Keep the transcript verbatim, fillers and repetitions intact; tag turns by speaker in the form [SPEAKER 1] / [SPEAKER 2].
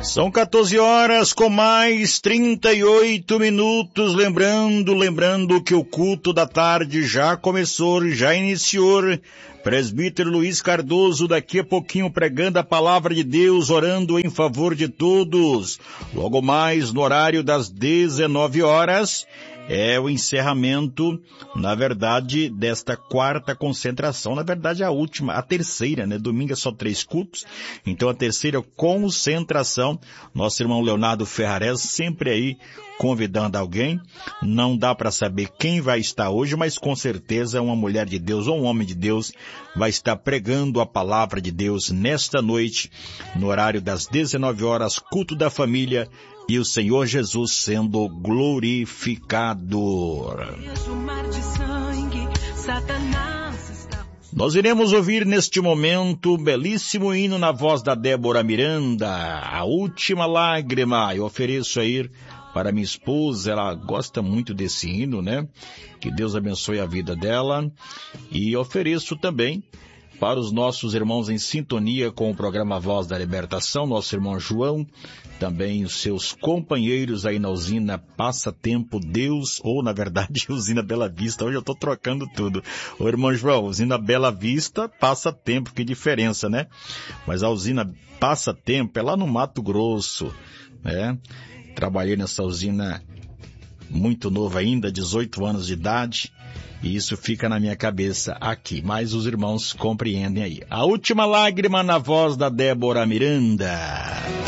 [SPEAKER 1] São quatorze horas com mais trinta e oito minutos, lembrando, lembrando que o culto da tarde já começou, já iniciou. Presbítero Luiz Cardoso daqui a pouquinho pregando a palavra de Deus, orando em favor de todos. Logo mais no horário das dezenove horas, é o encerramento, na verdade, desta quarta concentração. Na verdade, a última, a terceira, né? Domingo é só três cultos. Então, a terceira concentração. Nosso irmão Leonardo Ferrarez sempre aí convidando alguém. Não dá para saber quem vai estar hoje, mas com certeza uma mulher de Deus ou um homem de Deus vai estar pregando a palavra de Deus nesta noite, no horário das dezenove horas, culto da família, e o Senhor Jesus sendo glorificado. Nós iremos ouvir neste momento um belíssimo hino na voz da Débora Miranda, A Última Lágrima. Eu ofereço aí para minha esposa, ela gosta muito desse hino, né? Que Deus abençoe a vida dela. E ofereço também para os nossos irmãos em sintonia com o programa Voz da Libertação, nosso irmão João, também os seus companheiros aí na usina Passatempo Deus, ou na verdade usina Bela Vista, hoje eu estou trocando tudo. Ô irmão João, usina Bela Vista, Passatempo, que diferença, né? Mas a usina Passatempo é lá no Mato Grosso, né? Trabalhei nessa usina muito novo ainda, dezoito anos de idade, e isso fica na minha cabeça aqui, mas os irmãos compreendem aí. A Última Lágrima na voz da Débora Miranda.